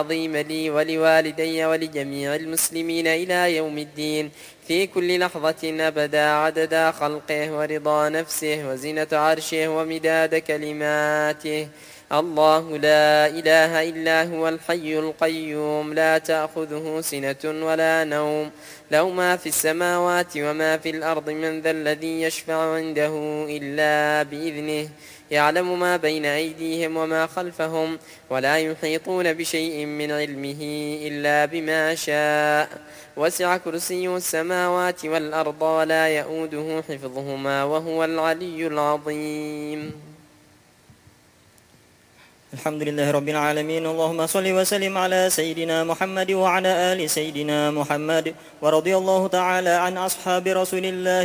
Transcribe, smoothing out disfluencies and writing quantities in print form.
العظيم لي ولوالدي ولجميع المسلمين إلى يوم الدين في كل لحظة أبدا عدد خلقه ورضا نفسه وزنة عرشه ومداد كلماته. الله لا إله إلا هو الحي القيوم لا تأخذه سنة ولا نوم له ما في السماوات وما في الأرض من ذا الذي يشفع عنده إلا بإذنه يعلم ما بين أيديهم وما خلفهم ولا يحيطون بشيء من علمه إلا بما شاء وسع كرسيه السماوات والأرض ولا يؤوده حفظهما وهو العلي العظيم. الحمد لله رب العالمين. اللهم صل وسلم على سيدنا محمد وعلى آل سيدنا محمد، ورضي الله تعالى عن أصحاب رسول الله